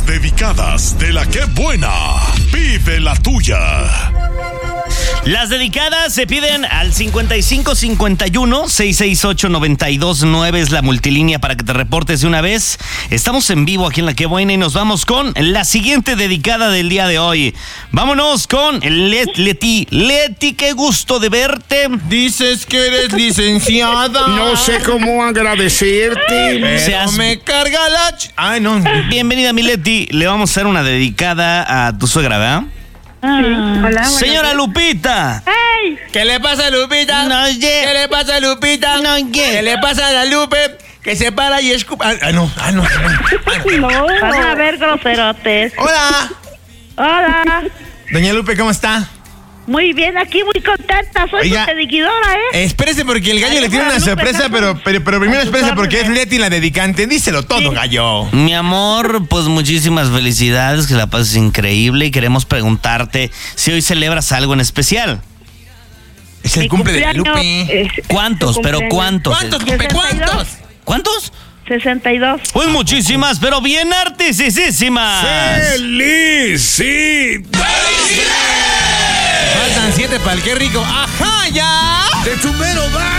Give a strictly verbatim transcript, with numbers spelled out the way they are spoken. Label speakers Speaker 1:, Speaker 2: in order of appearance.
Speaker 1: dedicadas de la que buena. Pide la tuya.
Speaker 2: Las dedicadas se piden al cincuenta y cinco cincuenta y uno, seiscientos sesenta y ocho, noventa y dos nueve es la multilínea para que te reportes de una vez. Estamos en vivo aquí en La Que Buena y nos vamos con la siguiente dedicada del día de hoy. Vámonos con Let- Leti. Leti, qué gusto de verte.
Speaker 3: Dices que eres licenciada.
Speaker 4: No sé cómo agradecerte.
Speaker 3: Pero
Speaker 2: Seas-
Speaker 3: me carga la... ch- Ay, no.
Speaker 2: Bienvenida, mi Leti. Le vamos a hacer una dedicada a tu suegra, ¿verdad?
Speaker 5: Ah. Hola,
Speaker 2: Señora Lupita.
Speaker 5: ¡Ey!
Speaker 3: ¿Qué le pasa a Lupita?
Speaker 2: No, oye.
Speaker 3: ¿Qué le pasa a Lupita?
Speaker 2: No, oye.
Speaker 3: ¿Qué le pasa a la Lupe? Que se para y escupa... Ah, ah, no, ah, no.
Speaker 5: No. Van a ver, groserotes.
Speaker 3: Hola.
Speaker 5: Hola.
Speaker 3: Doña Lupe, ¿cómo está?
Speaker 5: Muy bien, aquí muy contenta. Soy
Speaker 3: Oiga.
Speaker 5: tu seguidora, ¿eh?
Speaker 3: Espérese porque el gallo
Speaker 5: Ay,
Speaker 3: le tiene una
Speaker 5: Lupe,
Speaker 3: sorpresa,
Speaker 5: Lupe,
Speaker 3: pero, pero, pero primero
Speaker 5: a tus
Speaker 3: espérese porque es
Speaker 5: órdenes.
Speaker 3: Leti la dedicante. Díselo todo,
Speaker 5: Sí.
Speaker 3: gallo.
Speaker 2: Mi amor, pues muchísimas felicidades, que la pases increíble y queremos preguntarte si hoy celebras algo en especial.
Speaker 3: Es el
Speaker 5: Mi
Speaker 3: cumple de la
Speaker 5: cumpleaños
Speaker 3: Lupe.
Speaker 5: es-
Speaker 2: ¿Cuántos?
Speaker 5: su
Speaker 2: ¿Pero
Speaker 5: cumpleaños.
Speaker 2: cuántos?
Speaker 3: ¿Cuántos, Lupe?
Speaker 5: sesenta y dos.
Speaker 3: ¿Cuántos?
Speaker 2: ¿Cuántos?
Speaker 5: sesenta y dos.
Speaker 2: Pues muchísimas, pero bien artisísimas.
Speaker 4: ¡Feliz! ¡Sí!
Speaker 3: Faltan siete para el qué rico. ¡Ajá, ya!
Speaker 4: ¡De tu mero va!